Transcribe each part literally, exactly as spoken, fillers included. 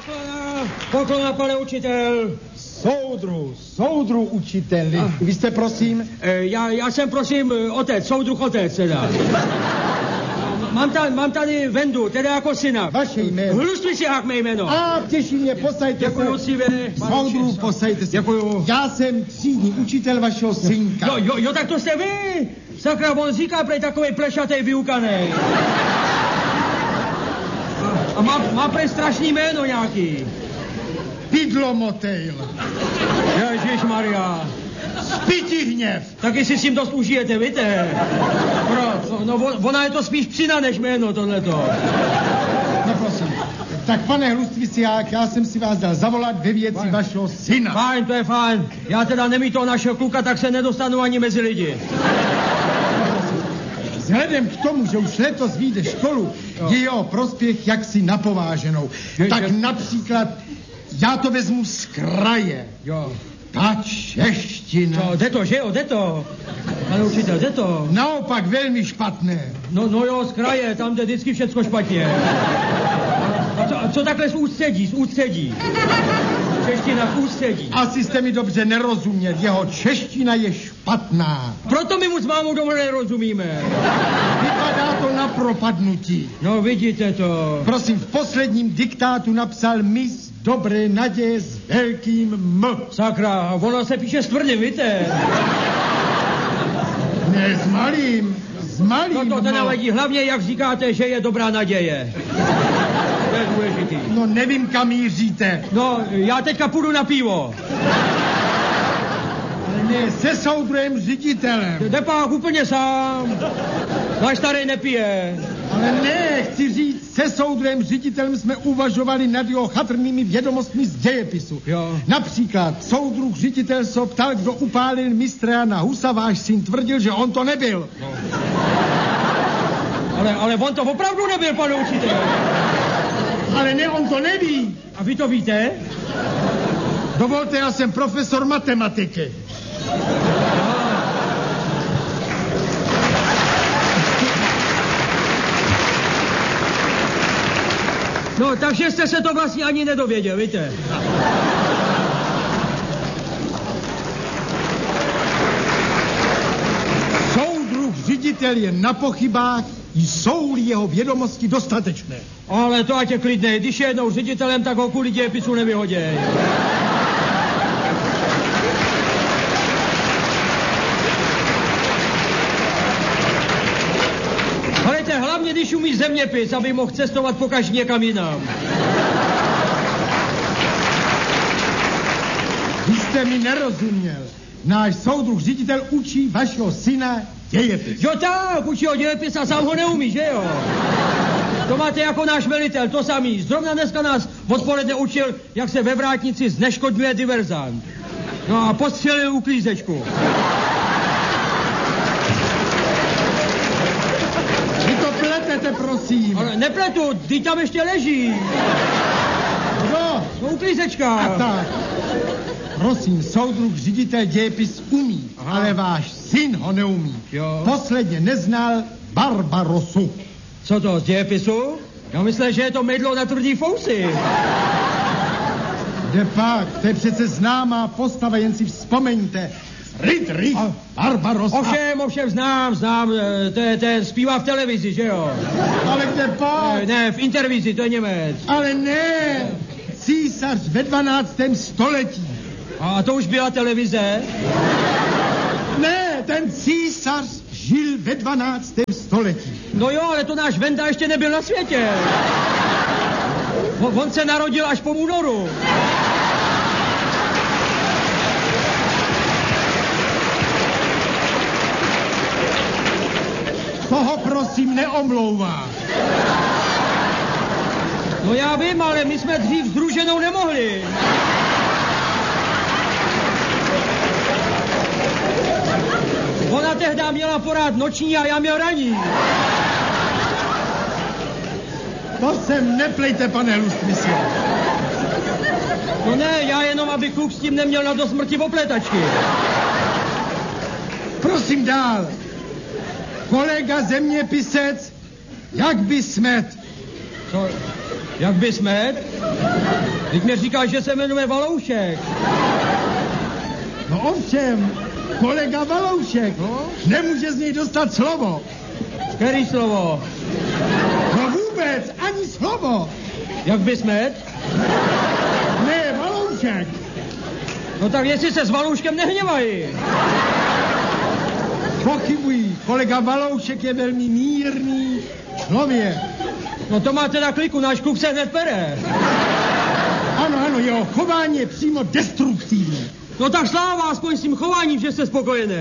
Poklona, poklona, pane učitel. Soudru, soudru učiteli. A. Vy jste, prosím? E, já, já jsem, prosím, otec, soudruh otec, teda. Mám, ta, mám tady Vendu, teda jako syna. Vaše jméno. Hlustvičák mé jméno. A, těší mě, posaďte se. Děkuju si, vy. Soudru, posaďte se. Děkuju. Já jsem třídní učitel vašeho synka. Jo, jo, jo, tak to jste vy. Sakra, on říká prej takovej plešatej vyukanej. A, a má, má prej strašný jméno nějaký. Pidlomotejl. Ježišmarja. Spitihněv. Taky si s tím dost užijete, víte? Proč? No, ona je to spíš psina než jméno, tohleto. No prosím. Tak pane Hlustviciák, já jsem si vás dal zavolat ve věci fajn. Vašeho syna. Fajn, to je fajn. Já teda nemít toho našeho kluka, tak se nedostanu ani mezi lidi. Vzhledem k tomu, že už letos vyjde školu, jo. Je jeho prospěch jaksi napováženou. Je, tak je... například, já to vezmu z kraje. Jo. Ta čeština. No, jde to, že jo, jde to. Pane učitel, jde to. Naopak velmi špatné. No, no jo, z kraje, tam jde vždycky všecko špatně. A co, a co takhle z ústředí, z ústředí? Čeština v ústředí. Asi jste mi dobře nerozuměl, jeho čeština je špatná. Proto my mu s mámou doma nerozumíme. Vypadá to na propadnutí. No, vidíte to. Prosím, v posledním diktátu napsal mis dobré naděje s velkým M. Sakra, ono se píše s tvrdým, víte? Ne, s malým, s malým. No to, to nevadí, hlavně jak říkáte, že je dobrá naděje. To je důležitý. No nevím, kam míříte. No, já teďka půjdu na pivo. Ale ne, se soudruhem ředitelem. Jde pak úplně sám. Náš starý nepije. Ale ne, chci říct, se soudruhem ředitelem jsme uvažovali nad jeho chatrnými vědomostmi z dějepisu. Jo. Například soudruh ředitel se ptal, kdo upálil mistra Jana Husa, váš syn tvrdil, že on to nebyl. No. Ale, ale on to opravdu nebyl, pane učitel. Ale ne, on to neví. A vy to víte? Dovolte, já jsem profesor matematiky. No, takže jste se to vlastně ani nedověděl, víte? Soudruh ředitel je na pochybách, jsou-li jeho vědomosti dostatečné. Ale to ať je klidné, když je jednou ředitelem, tak ho kvůli dějepisu nevyhoděj. Hledajte, hlavně když umí zeměpis, aby mohl cestovat pokaždé někam jinam. Vy jste mi nerozuměl. Náš soudruh ředitel učí vašeho syna dějepis. Jo tak, učí ho dějepis a sám ho neumí, že jo? To máte jako náš velitel, to samý. Zrovna dneska nás odpoledne učil, jak se ve vrátnici zneškodňuje diverzant. No a postřelil uklízečku. Vy to pletete, prosím. Ale nepletu, ty tam ještě leží. No, no uklízečka. A tak. Prosím, soudruh ředitel dějepis umí, aha, ale váš syn ho neumí. Jo. Posledně neznal Barbarosu. Co to, z dějepisu? Já myslím, že je to mydlo na tvrdý fousy. Kde pak, to je přece známá postava, jen si vzpomeňte. Friedrich Barbarossa. Ovšem, ovšem, znám, znám, to je ten, zpívá v televizi, že jo? Ale kde pak? Ne, ne, v intervizi, to je Němec. Ale ne, císař ve dvanáctém století. A to už byla televize? Ne, ten císař žil ve dvanáctém století. No jo, ale to náš Venda ještě nebyl na světě. On se narodil až po únoru. Toho prosím neomlouvá. No já vím, ale my jsme dřív s druženou nemohli. Ona tehdy měla porád noční a já měl ranní. To sem neplejte, pane Hlustvisi. No ne, já jenom, aby kluk s tím neměl na do smrti opletačky. Prosím dál. Kolega zeměpisec, jak by smet. Co? Jak bys met? Teď mi říkáš, že se jmenuje Valoušek. No ovšem, kolega Valoušek, No? nemůže z něj dostat slovo. Který slovo? No vůbec, ani slovo. Jak bys met? Ne, Valoušek. No tak jestli se s Valouškem nehněvají. Pochybují, kolega Valoušek je velmi mírný člověk. No to má teda kliku, náš kluk se hned pere. Ano, ano, jeho chování je přímo destruktivní. No tak sláva, aspoň s tím chováním, že jste spokojený.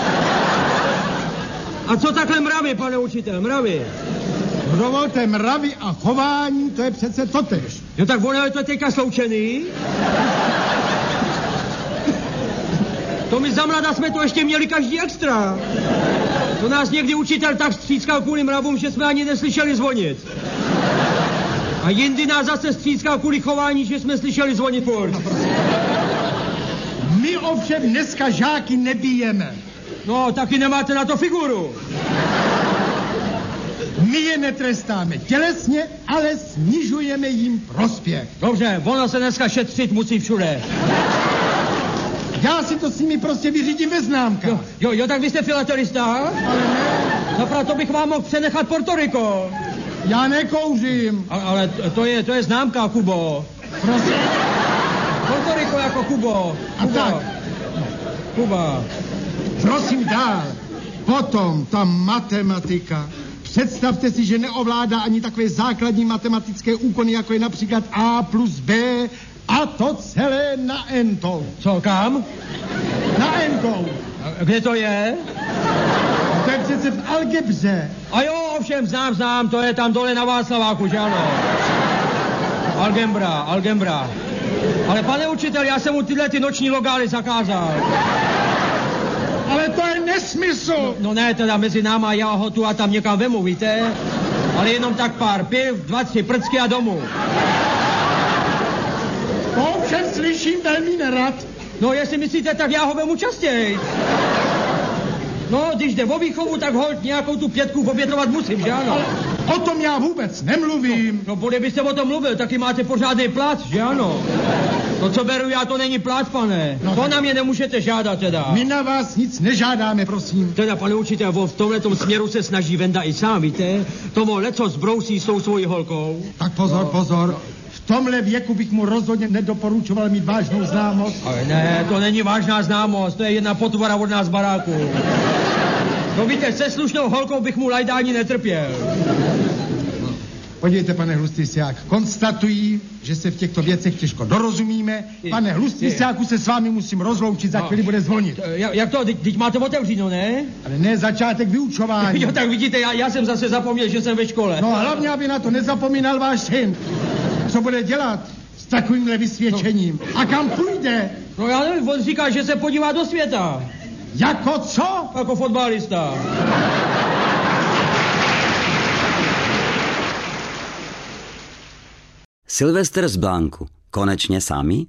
A co takhle mravy, pane učitel, mravy? Dovolte, mravy a chování, to je přece totéž. No tak ono je to teďka sloučený. To my za mlada jsme to ještě měli každý extra. To nás někdy učitel tak stříckal kvůli mravům, že jsme ani neslyšeli zvonit. A jindy nás zase stříckal kvůli chování, že jsme slyšeli zvonit furt. My ovšem dneska žáky nebijeme. No, taky nemáte na to figuru. My je netrestáme tělesně, ale snižujeme jim prospěch. Dobře, ono se dneska šetřit musí všude. Já si to s nimi prostě vyřídím ve známkách. Jo, jo, jo, tak vy jste filatelista? Ale ne, No proto bych vám mohl přenechat Porto Rico. já nekouřím. A, ale to je, to je známka, Kubo. Prosím. Porto Rico jako Kubo. A Kuba. tak. Kuba. Prosím dál. Potom ta matematika. Představte si, že neovládá ani takové základní matematické úkony, jako je například A plus B a to celé na entou. Co, kam? Na entou. A kde to je? To je přece v algebře. A jo, ovšem, znám, znám, to je tam dole na Václaváku, že ano? Algebra, algebra. Ale pane učitel, já jsem mu tyhle ty noční logály zakázal. Ale to je nesmysl. No ne, teda mezi náma, já ho tu a tam někam vemu, víte? Ale jenom tak pár piv, dva, tři prcky a domů. To ovšem slyším velmi nerad. No, jestli myslíte, tak já ho vemu častěji. No, když jde o výchovu, tak holt nějakou tu pětku obětovat musím, že ano? O tom já vůbec nemluvím. No, bude byste o tom mluvil, taky máte pořádný plat, že ano? No, co beru já, to není plat, pane. No, to tak- na mě nemůžete žádat, teda. My na vás nic nežádáme, prosím. Teda, pane učitel, v tomhletom směru se snaží Venda i sám, víte? Tomu leco zbrousí s tou svojí holkou. Tak pozor, pozor. V tomhle věku bych mu rozhodně nedoporučoval mít vážnou známost. Ale ne, to není vážná známost, to je jedna potvora od nás z baráku. No víte, se slušnou holkou bych mu lajdání netrpěl. Podívejte, pane Hlustýsiák, konstatují, že se v těchto věcech těžko dorozumíme. Pane Hlustýsiáku, se s vámi musím rozloučit, za No. chvíli bude zvonit. E, Jak, jak to, teď, teď máte otevřít, no ne? Ale ne začátek vyučování. Jo, tak vidíte, já, já jsem zase zapomněl, že jsem ve škole. No hlavně, aby na to nezapomínal váš syn. Co bude dělat s takovýmhle vysvědčením? A kam půjde? No já nevím, on říká, že se podívá do světa. Jako co? Jako fotbalista. Silvestr z Blanku. Konečně sami?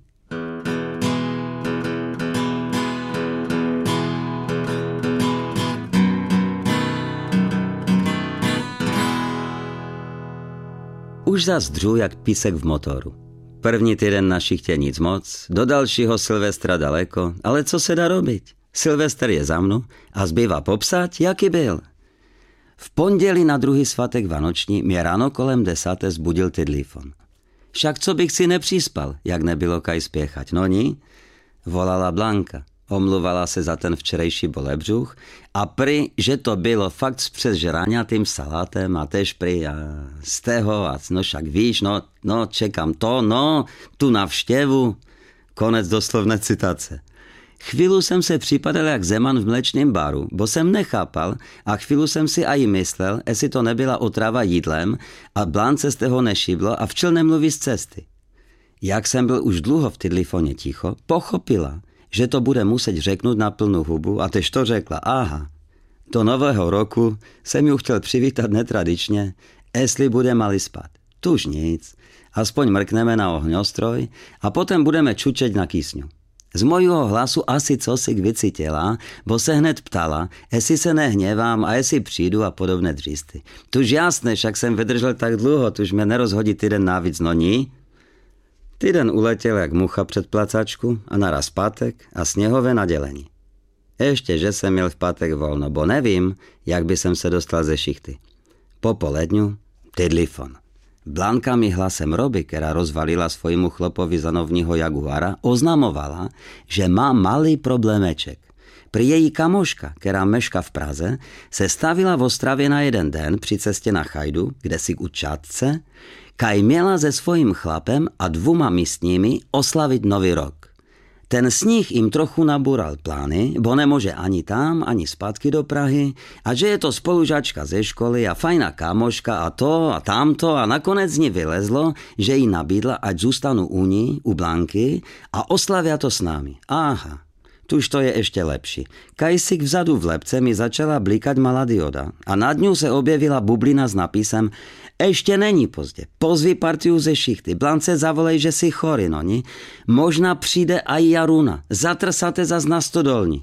Už zas dřu jak písek v motoru. První týden na šichtě nic moc, do dalšího Silvestra daleko, ale co se dá robiť? Silvestr je za mnou a zbývá popsat, jaký byl. V pondělí na druhý svatek Vánoční mě ráno kolem desáté zbudil telefon. Však co bych si nepřispal, jak nebylo kaj spěchať, no ní? Volala Blanka, omluvala se za ten včerejší bolebřuch a prý, že to bylo fakt s přežraňatým salátem a tež prý a z toho a no však víš, no, no čekám to, no, tu navštěvu. Konec doslovné citace. Chvíli jsem se připadal jak Zeman v mlečném baru, bo jsem nechápal a chvíli jsem si aj myslel, jestli to nebyla otrava jídlem a Blance z toho nešiblo a včel nemluví z cesty. Jak jsem byl už dlouho v telefoně ticho, pochopila, že to bude muset řeknout na plnou hubu a tež to řekla, aha. Do nového roku jsem ju chtěl přivítat netradičně, jestli bude mali spát. Tuž nic, aspoň mrkneme na ohňostroj a potom budeme čučeť na kysňu. Z mojho hlasu asi cosi vycítila, bo se hned ptala, jestli se nehněvám a jestli přijdu a podobné dřísty. Tuž jasné, však jsem vydržel tak dlouho, tuž mě nerozhodí týden navíc, no ní. Týden uletěl jak mucha před placačku a naraz pátek a sněhové nadělení. Ještě, že jsem měl v pátek volno, bo nevím, jak by jsem se dostal ze šichty. Po poledňu telefon. Blanka mi hlasem Roby, která rozvalila svojmu chlopovi zanovního Jaguara, oznamovala, že má malý problémeček. Pri její kamoška, která meška v Praze, se stavila v Ostravě na jeden den při cestě na Chajdu, kde si u Čátce, kaj měla se svojím chlapem a dvuma místními oslavit nový rok. Ten sníh jim trochu nabúral plány, bo nemôže ani tam, ani zpátky do Prahy a že je to spolužačka ze školy a fajná kámoška a to a tamto a nakonec z ní vylezlo, že jí nabídla, ať zůstanu u ní, u Blanky a oslavia to s námi. Aha, tuž to je ešte lepší. Kajsik vzadu v lebce mi začala blíkať malá dioda a nad ňou se objevila bublina s napisem Ešte není pozdě, pozvi partiu ze šichty, Blance zavolej, že si chory, no ni? Možná přijde aj Jaruna, zatrsáte zas na stodolni.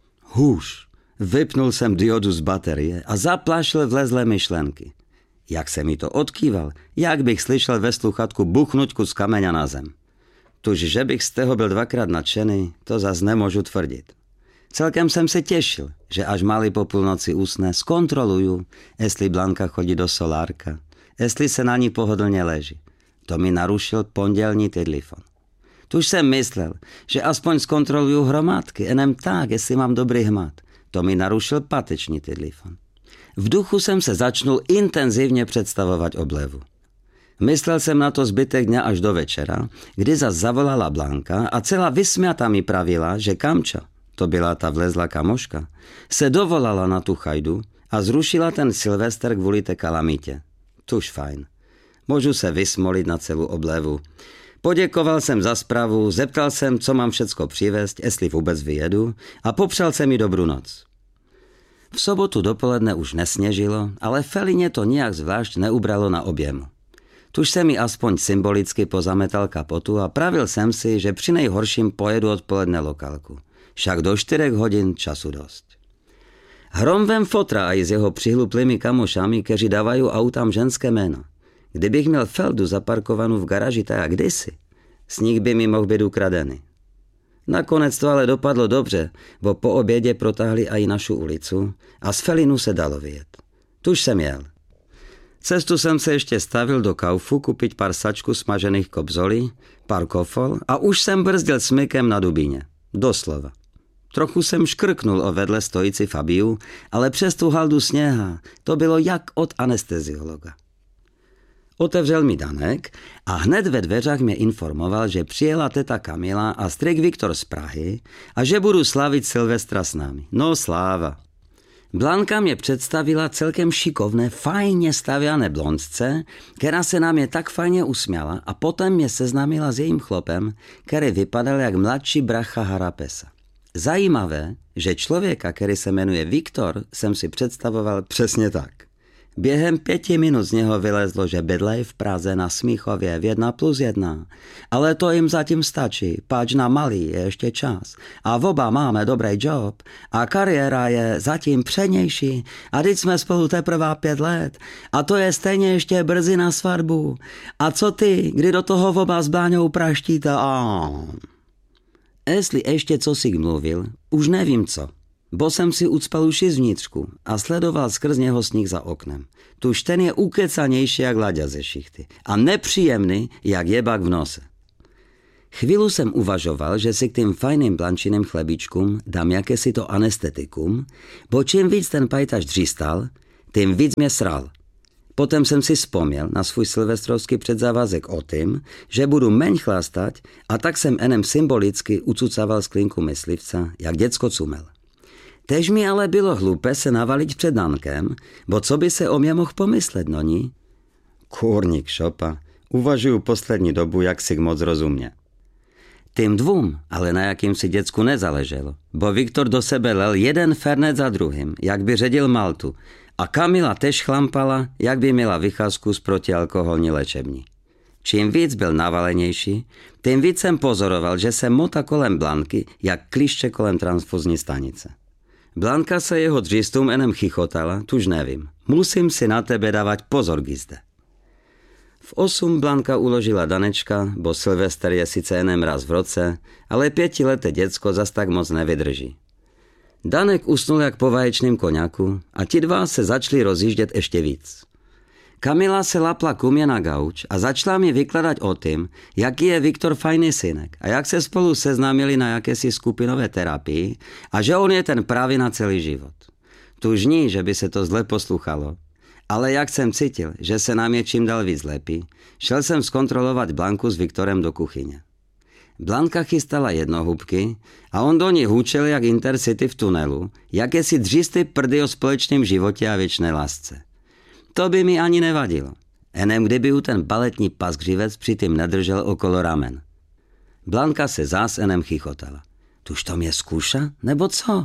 Hůž, vypnul jsem diodu z baterie a zaplašil vlezlé myšlenky. Jak se mi to odkýval, jak bych slyšel ve sluchatku buchnuťku z kameňa na zem. Tuž, že bych z toho byl dvakrát nadšený, to zas nemôžu tvrdit. Celkem jsem se těšil, že až mali po půlnoci usne, zkontroluju, jestli Blanka chodí do solárka, jestli se na ní pohodlně leží. To mi narušil pondělní telefon. Tuž jsem myslel, že aspoň zkontroluju hromádky, enem tak, jestli mám dobrý hmat. To mi narušil páteční telefon. V duchu jsem se začnul intenzivně představovat oblevu. Myslel jsem na to zbytek dňa až do večera, kdy zas zavolala Blanka a celá vysmiata mi pravila, že Kamča, to byla ta vlezlá kamoška, se dovolala na tu Chajdu a zrušila ten Silvester kvůli té kalamitě. Tuž fajn. Můžu se vysmolit na celou oblevu. Poděkoval jsem za zprávu, zeptal jsem, co mám všecko přivést, jestli vůbec vyjedu a popřál jsem mi dobrou noc. V sobotu dopoledne už nesněžilo, ale Felině to nijak zvlášť neubralo na objemu. Tuž se mi aspoň symbolicky pozametal kapotu a pravil jsem si, že při nejhorším pojedu odpoledne lokálku. Však do čtyřech hodin času dost. Hromvem fotra aj s jeho přihluplými kamošami, kteří dávají autám ženské jméno. Kdybych měl Feldu zaparkovanou v garaži tak jak kdysi, z nich by mi mohl být ukradený. Nakonec to ale dopadlo dobře, bo po obědě protáhli aj našu ulicu a z Felinu se dalo vyjet. Tuž jsem jel. Cestu jsem se ještě stavil do Kaufu kupiť pár sačku smažených kobzolí, pár kofol a už jsem brzdil smykem na Dubíně. Doslova. Trochu jsem škrknul o vedle stojící Fabiu, ale přes tu haldu sněha to bylo jak od anesteziologa. Otevřel mi Danek a hned ve dveřách mě informoval, že přijela teta Kamila a strik Viktor z Prahy a že budu slavit Silvestra s námi. No sláva. Blanka mě představila celkem šikovné, fajně stavěné blondce, která se na mě tak fajně usměla a potom mě seznámila s jejím chlopem, který vypadal jak mladší bracha Harapesa. Zajímavé, že člověka, který se jmenuje Viktor, jsem si představoval přesně tak. Během pěti minut z něho vylezlo, že bydlej v Praze na Smíchově v jedna plus jedna. Ale to jim zatím stačí, páč na malý je ještě čas. A v oba máme dobrý job a kariéra je zatím přednější a teď jsme spolu teprve pět let a to je stejně ještě brzy na svatbu. A co ty, kdy do toho v oba s Bláňou praštíte? A... Jestli ještě co si mluvil, už nevím co. Bo jsem si ucpal uši zvnitřku a sledoval skrz něho sníh za oknem. Tuž ten je ukecanější jak Láďa ze šichty a nepříjemný jak jebak v nose. Chvílu jsem uvažoval, že si k tým fajným blančiným chlebíčkům dám jakési to anestetikum, bo čím víc ten pajtaš dřístal, tím víc mě sral. Potom jsem si vzpomněl na svůj silvestrovský předzávazek o tím, že budu meň chlastať a tak jsem enem symbolicky ucucaval sklinku myslivca, jak děcko cumel. Tež mi ale bylo hlúpe se navaliť před Dankem, bo co by se o mě mohl pomyslet, no ní? Kurník šopa, uvažuju poslední dobu, jak si moc rozumně. Tým dvům ale na jakýmsi děcku nezáleželo, bo Viktor do sebe lel jeden fernet za druhým, jak by ředil Maltu, a Kamila tež chlampala, jak by měla vycházku z protialkoholní léčební. Čím víc byl navalenější, tím víc jsem pozoroval, že se motá kolem Blanky, jak kliště kolem transfuzní stanice. Blanka se jeho dřístům enem chichotala, tuž nevím. Musím si na tebe dávat pozor, Gizde. V osm Blanka uložila Danečka, bo Silvester je sice enem raz v roce, ale pětileté děcko zas tak moc nevydrží. Danek usnul jak po vaječným koňaku a ti dva se začali rozjíždět ještě víc. Kamila se lapla ku mně na gauč a začala mi vykladat o tím, jaký je Viktor fajný synek a jak se spolu seznámili na jakési skupinové terapii a že on je ten právě na celý život. Tuž ní, že by se to zle posluchalo, ale jak jsem cítil, že se nám je čím dál víc lepí, šel jsem zkontrolovat Blanku s Viktorem do kuchyně. Blanka chystala jednohubky a on do ní hůčel jak Intercity v tunelu, jakési dřísty prdy o společném životě a věčné lásce. To by mi ani nevadilo. Enem kdyby ju ten baletní paskřivec přitým nedržel okolo ramen. Blanka se zás enem chichotala. Tuž to mě zkouša, nebo co?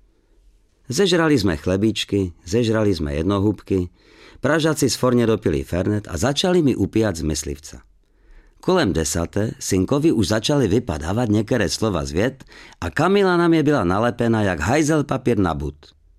Zežrali jsme chlebíčky, zežrali jsme jednohubky, Pražáci sforně dopili fernet a začali mi upíjat z myslivca. Kolem desáté synkovi už začali vypadávat některé slova z vět a Kamila na mě byla nalepena jak hajzel papír na bud.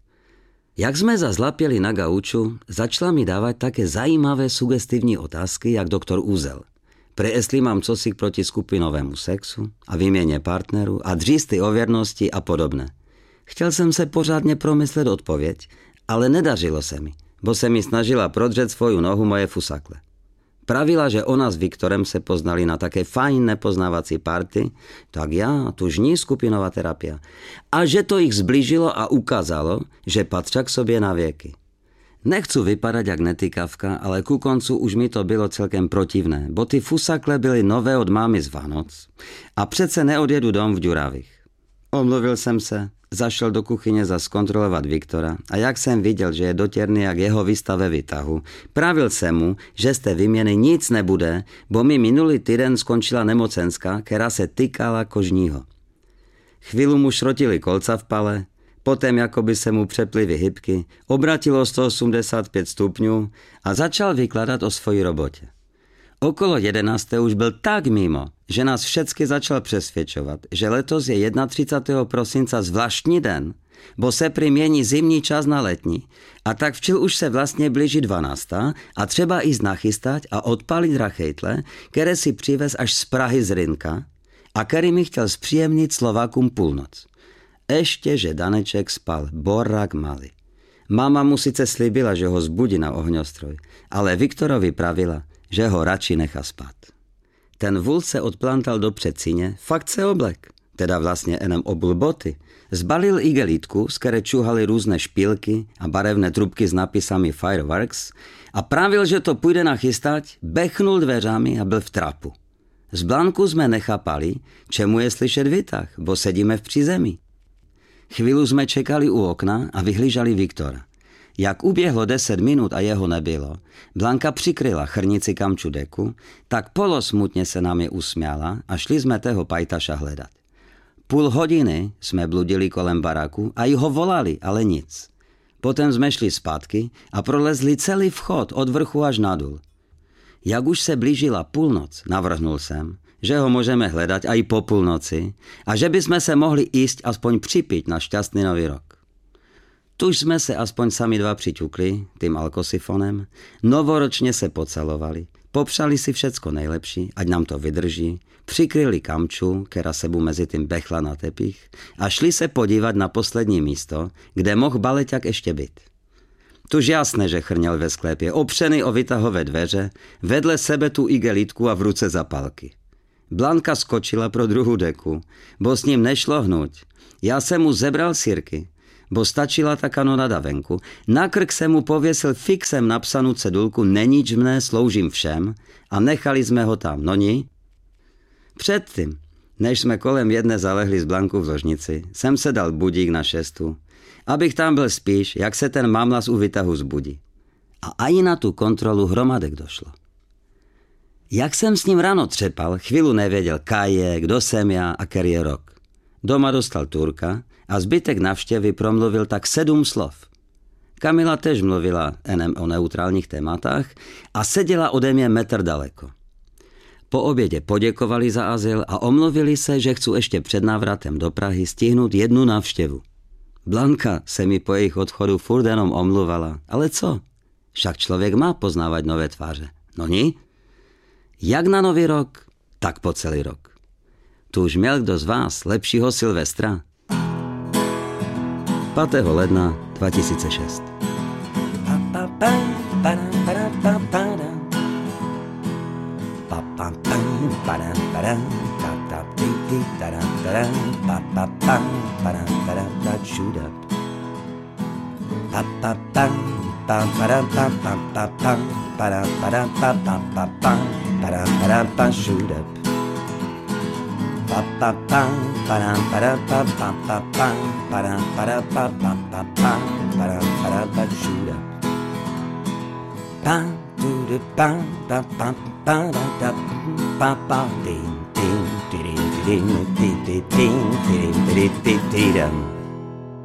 Jak jsme zazlapěli na gauču, začala mi dávat také zajímavé sugestivní otázky, jak doktor Úzel. Pre jestli mám cosi proti skupinovému sexu a výměně partnerů a dřísty o věrnosti a podobné. Chtěl jsem se pořádně promyslet odpověď, ale nedařilo se mi, bo se mi snažila prodřet svoju nohu moje fusakle. Pravila, že ona s Viktorem se poznali na také fajn nepoznávací party, tak já, tuž ní skupinová terapia. A že to jich zblížilo a ukázalo, že patří k sobě na věky. Nechci vypadat jak netykavka, ale ku koncu už mi to bylo celkem protivné, bo ty fusakle byly nové od mámy z Vánoc a přece neodjedu dom v Ďuravých. Omluvil jsem se, zašel do kuchyně za zkontrolovat Viktora a jak jsem viděl, že je dotěrný jak jeho výsta ve výtahu, pravil jsem mu, že z té výměny nic nebude, bo mi minulý týden skončila nemocenská, která se týkala kožního. Chvíli mu šrotili kolca v pale, potom jakoby se mu přeply vyhybky, obratilo sto osmdesát pět stupňů a začal vykladat o svojí robotě. Okolo jedenácté už byl tak mimo, že nás všecky začal přesvědčovat, že letos je třicátého prvního prosinca zvláštní den, bo se přimění zimní čas na letní a tak včil už se vlastně blíží dvanáctá a třeba jíst nachystat a odpalit rachejtle, které si přivez až z Prahy z Rynka a který mi chtěl zpříjemnit Slovákům půlnoc. Ještě, že Daneček spal borák malý. Mama mu sice slíbila, že ho zbudí na ohňostroj, ale Viktorovi pravila, že ho radši nechá spát. Ten vůl se odplantal do předsíně, fakt se oblek, teda vlastně enem obul boty, zbalil igelitku, z které čuhaly různé špílky a barevné trubky s napisami Fireworks a pravil, že to půjde nachystat, bechnul dveřami a byl v trapu. Z Blanku jsme nechápali, čemu je slyšet výtah, bo sedíme v přízemí. Chvíli jsme čekali u okna a vyhlížali Viktora. Jak uběhlo deset minut a jeho nebylo, Blanka přikryla chrnici kamču deku, tak polosmutně se nám je usměla a šli jsme tého pajtaša hledat. Půl hodiny jsme bludili kolem baráku a ho volali, ale nic. Potom jsme šli zpátky a prolezli celý vchod od vrchu až nadul. Jak už se blížila půlnoc, navrhnul jsem, že ho můžeme hledat i po půlnoci a že bychom se mohli jíst aspoň připít na šťastný nový rok. Tuž jsme se aspoň sami dva přiťukli, tím alkosifonem, novoročně se pocelovali, popřali si všecko nejlepší, ať nám to vydrží, přikryli kamču, která se mu mezi tím bechla na tepich a šli se podívat na poslední místo, kde mohl baleťak ještě být. Tuž jasné, že chrněl ve sklepě, opřený o vytahové dveře, vedle sebe tu igelitku a v ruce zapalky. Blanka skočila pro druhou deku, bo s ním nešlo hnout. Já jsem mu zebral sirky, bo stačila ta kanonada venku. Na krk jsem mu pověsil fixem napsanou cedulku Nenič mne, sloužím všem a nechali jsme ho tam, no ní? Předtím, než jsme kolem jedné zalehli z Blanku v ložnici, jsem se dal budík na šestu, abych tam byl spíš, jak se ten mamlas u vytahu zbudí. A ani na tu kontrolu hromadek došlo. Jak jsem s ním ráno třepal, chvíli nevěděl, kaj je, kdo jsem já a který je rok. Doma dostal Turka a zbytek navštěvy promluvil tak sedm slov. Kamila tež mluvila enem o neutrálních tématách a seděla ode mě metr daleko. Po obědě poděkovali za azyl a omluvili se, že chcú ešte před návratem do Prahy stihnúť jednu návštevu. Blanka se mi po jejich odchodu furt jenom omluvala. Ale co? Však člověk má poznávat nové tváře. No ní? Jak na nový rok, tak po celý rok. Tu už měl kdo z vás lepšího Silvestra? pátého ledna dva tisíce šest. Shoot up. Pa pa pa pa pa pa pa pa pa pa pa pa pa pa pa pa pa pa shoot up. Pa do the pa pa pa pa da pa pa ding ding ding ding ding ding ding ding ding ding ding